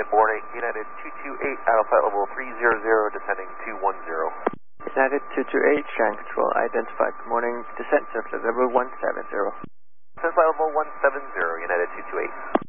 Good morning, United 228, out of flight level 300, descending 210. United 228, ground control identified. Good morning, descent surface level 170. Descent flight level 170, United 228.